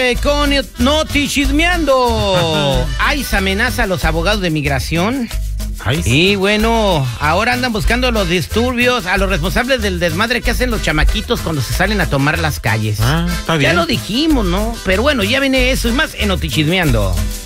con Notichismeando. ICE amenaza a los abogados de migración. Y bueno, ahora andan buscando los disturbios, a los responsables del desmadre que hacen los chamaquitos cuando se salen a tomar las calles. Está bien. Ya lo dijimos, ¿no? Pero bueno, ya viene eso y más en Notichismeando.